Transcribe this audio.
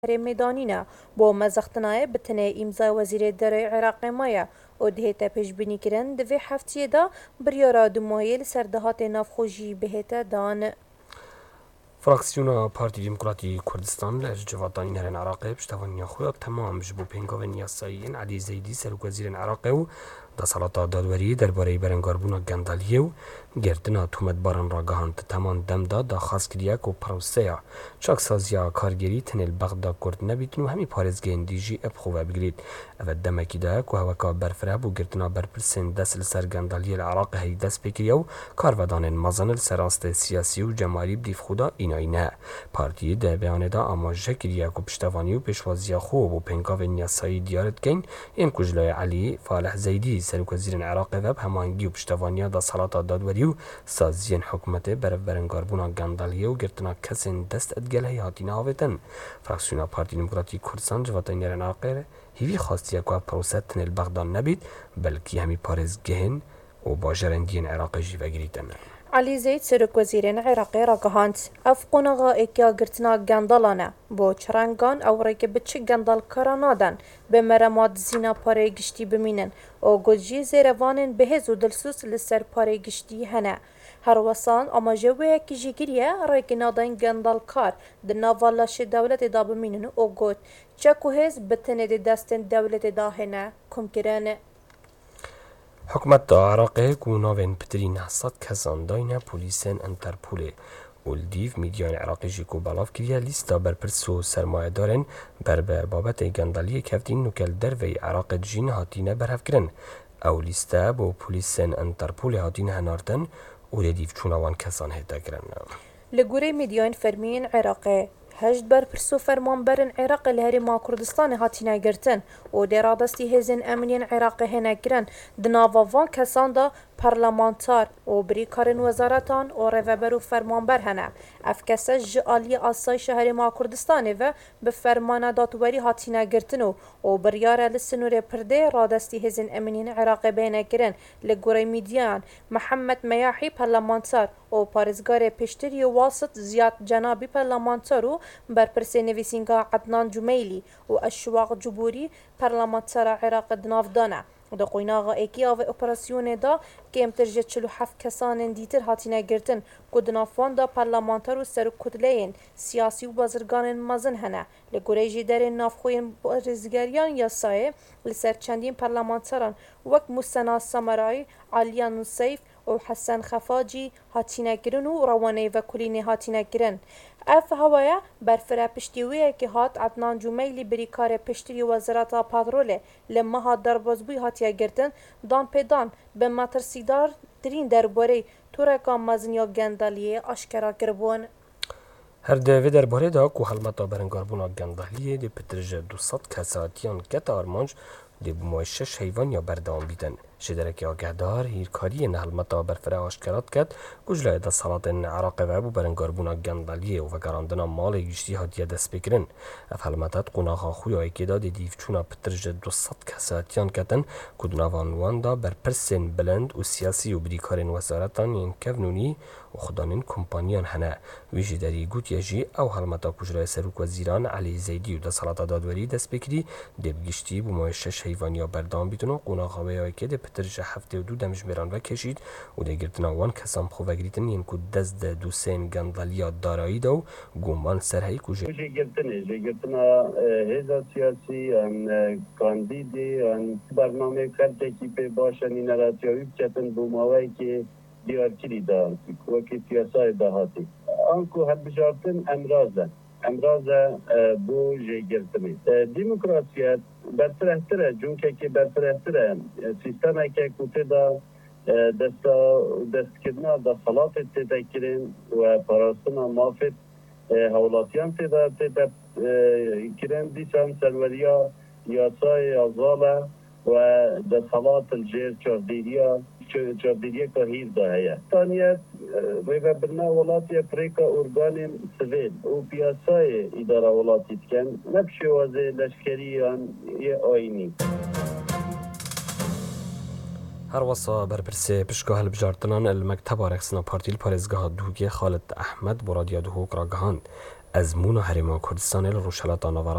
میدانینه با مزختنای بتنه امضا وزیر درای عراق مایا و دهتا پیشبینی کرن دوی هفتیه دا بریارا دمایل سردهات نافخوشی بهتا دان. فراکسیون پارتی دموکراتی کردستان لجواتانی نهرین عراقی پشتوانی خوب تمام جبو پینگاوین یاسایین علی زیدی سروک وزیر عراقی و دسالات دادوری درباره برنگاربونا گندالیه و گردنا تومت باران را گهاند تمام دم دا خاص کریاک و پروسیا چاکسازیا کارگری تنل بغدا کرد نبیتن و همی پارزگین دیجی اب خوبه بگرید او دمکی دا که هوکا برفراب و گردنا برپرسین دست لسر گندالیه العراق هی دست بکریا و کارودانین مزانل سراست سیاسی و جمالی بدیف خودا ایناینه پارتی ده بیانه دا آماجه کریاک و پشتوانی و پیشوازیا خوب و پینگاوین یاسایی دیارت گین این کجلای علی فالح زیدی سروک وزیر عراق و هماهنگی و پشتوانی دا صلاة دادوری و سازین حکومت برنگاربونا گندالیه و گرتنا کسین دست ادگل هی هاتینا آویتن فراکسیونا پارتی دموکراتی کردستان جواتای نهرین عراقی هیوی خواستی که پروسه تنل بغدان نبید بلکی همی پارز گهن و با جرندین عراقی جیوه گریتن. علی زید سرک وزیرین عراقی را گهاند اف قناغا اکیا گرتنا گندالانه با چرنگان او ریک بچه گندال کرانادن به مرماد زینا پاره گشتی بمینن و گلجی زیروانن بهز و دلسوس لسر پاره گشتی هنه هر وسان اما جوه کی جگریه ریک نادن گندال کار دنا والاش دولت دا بمینن و گوت چکو هز بتنه دستن دولت دا هنه کم کرانه حکومت عراقی کو ناوین پترین حساد کسان داینه پولیسین انترپوله اولدیف میدیان عراقی جیکو بلاف کریه لیستا برپرسو سرمایه دارن بر بابت گندالی کفتین نوکل دروی عراق جین هاتینه برهف کرن او لیستا با پولیسین انترپوله هاتینه هناردن اولدیف چونوان کسان هیده کرن لگوره میدیان فرمین عراقی هشت برپرسو فرمان برن عراق لهری ما کردستان هاتینا گرتن و درادستی هزین امنین عراق هنه گرن دناوان کسان دا پارلمانتار و بریکارن وزارتان و روبرو فرمانبر هنه افکسه جعالی آسای شهر ما کردستانه و به فرمان داتوری هاتینا گرتن و بریاره لسنور پرده رادستی هزین امنین عراق بینه گرن لگوره میدیان محمد میاحی پارلمانتار و پارزگار پشتری واسط زیاد جنابی پارلمانتار و برپرسه نویسینگا عدنان جمیلی و اشواق جبوری پارلمانتار عراق دنافدانه دا قویناغا ایکی آو اپراسیون دا که امترجه 47 کسان دیتر هاتینه گرتن که دنافوان دا پارلمانتر و سر کتلین سیاسی و بازرگان مزن هنه لگوره جیدر نافخوین رزگریان یا سایه لسر چندین پارلمانتران وک مستنا سمرای علیان نصیف و حسن خفاجی هاتینه گرن و روانه و کلین هاتینه گرن اف هوایا برفره پشتیویه که هات عدنان جمیلی بریکار پشتری وزارت پاتروله لما هات دربازبوی هاتیه گرتن دان پیدان به مترسیدار ترین درباره تورکا مزنیا گندالیه آشکرا کربون هر دوی درباره دا که حلمتا برنگاربونا گندالیه دی پترژه 200 کساتیان کت آرمانج دی بمایشش حیوان یا بردام بیدن شدرک آگهدار هیرکاری نحلمتا برفره آشکرات کد گجلای دا سالات عراق و بو برنگاربونا گندالیه و وگراندنا مال گشتی هاتیه دست بکرن اف حلمتات قناخا خوی آیکی دا دی دیفچونا پترژه 200 کساتیان کتن کدناوانوان دا برپرسین بلند و سیاسی و بریکارین وزارتان ین کونونی و خدانین کمپانیان هنه ویجی داری گوت یجی او حلمتا کجلای سروک وزیران علی زیدی و دا سالات دادوری دست بکری دی بگشتی بمایشش حیوانیا بردام بیتونو قناخا ویایکی دی پترژه 72 دمجمران و کشید و دی گرتنا وان کسام خواه گریتن ین که دست ده دوسین گندالیا دارایی دو گومان سرهی کجه گرتنا هزا سیاسی کاندیدی برنامه کرده که پی باشن این راتیاوی بچتن بوماوی که دیار کلی دار وکی سیاسای دهاتی آنکو هر بجارتن امراض بو جگرتنی دموکراسیت برفرهتره جونکه که برفرهتره سیستمه که کوته دا دست کردن دا خلاط تتکرین و پاراستنا مافت حولاتیان تتا کرن دیسان سروریا یاسای ازاله و دا خلاط الجیر چاردیریه که هیر دا هیا تانیت و برنا ولاتی پریکا ارگان سویل و پیاسای اداره ولاتی تکن نبشه وازه لشکری یه آینی هر وصا برپرسه پشگاه البجارتنان المکتب رقصنا پارتی الپارزگاه دوگی خالد احمد برادیا دوهوک را گهاند ازمون هریما کردستان الروشلات نوارا